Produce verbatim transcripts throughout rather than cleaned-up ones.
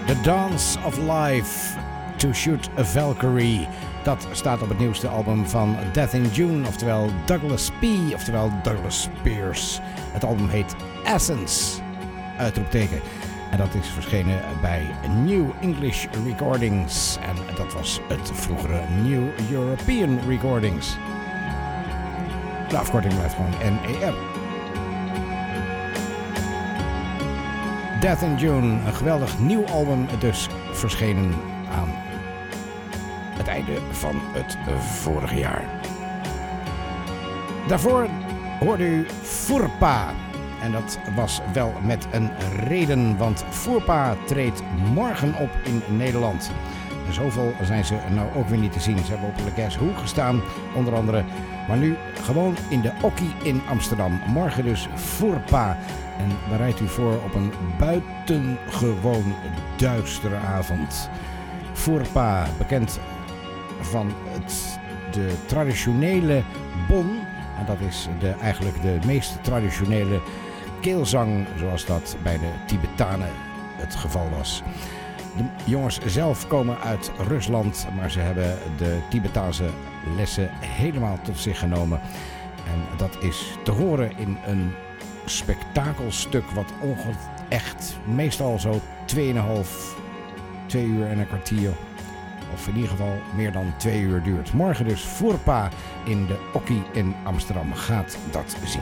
The Dance of Life, To Shoot a Valkyrie. Dat staat op het nieuwste album van Death in June, oftewel Douglas P, oftewel Douglas Spears. Het album heet Essence, uitroepteken. En dat is verschenen bij New English Recordings. En dat was het vroegere New European Recordings. De afkorting blijft gewoon N E R. Death in June, een geweldig nieuw album, dus verschenen aan het einde van het vorige jaar. Daarvoor hoorde u Furpa. En dat was wel met een reden, want Furpa treedt morgen op in Nederland. En zoveel zijn ze nou ook weer niet te zien. Ze hebben op Le Guess Who gestaan, onder andere. Maar nu gewoon in de Okkie in Amsterdam. Morgen dus Furpa. En bereidt u voor op een buitengewoon duistere avond. Furpa, bekend van het, de traditionele bon. En dat is de, eigenlijk de meest traditionele keelzang, zoals dat bij de Tibetanen het geval was. De jongens zelf komen uit Rusland, maar ze hebben de Tibetaanse lessen helemaal tot zich genomen. En dat is te horen in een spektakelstuk wat onge- echt meestal zo tweeënhalf, twee uur en een kwartier, of in ieder geval meer dan twee uur duurt. Morgen dus Furpa in de Okkie in Amsterdam. Gaat dat zien.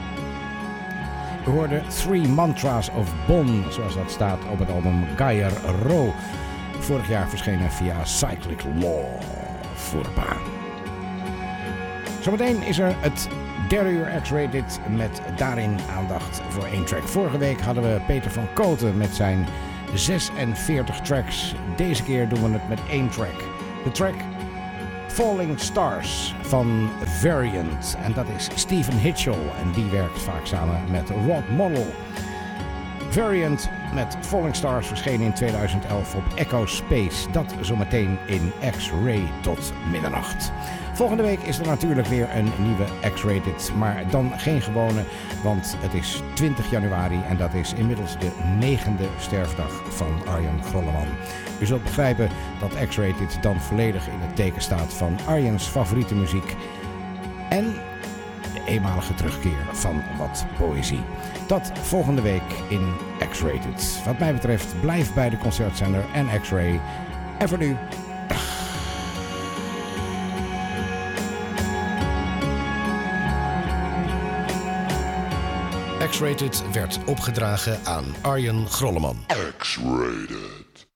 We hoorden Three Mantras of Bon, zoals dat staat op het album Gaia Ro. Vorig jaar verschenen via Cyclic Law. Furpa. Zometeen is er het derde uur X-Rated met daarin aandacht voor één track. Vorige week hadden we Peter van Kooten met zijn zesenveertig tracks. Deze keer doen we het met één track. De track Falling Stars van Variant. En dat is Stephen Hitchell. En die werkt vaak samen met Rod Model. Variant met Falling Stars verscheen in tweeduizend elf op Echo Space. Dat zometeen in X-Ray tot middernacht. Volgende week is er natuurlijk weer een nieuwe X-Rated, maar dan geen gewone, want het is twintig januari en dat is inmiddels de negende sterfdag van Arjen Grolleman. U zult begrijpen dat X-Rated dan volledig in het teken staat van Arjens favoriete muziek en de eenmalige terugkeer van wat poëzie. Dat volgende week in X-Rated. Wat mij betreft, blijf bij de concertzender en X-Ray. En voor nu, X-Rated werd opgedragen aan Arjen Grolleman. X-Rated.